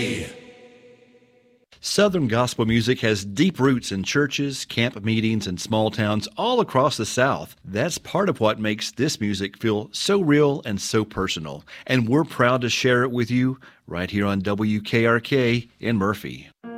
Southern gospel music has deep roots in churches, camp meetings, and small towns all across the South. That's part of what makes this music feel so real and so personal. And we're proud to share it with you right here on WKRK in Murphy.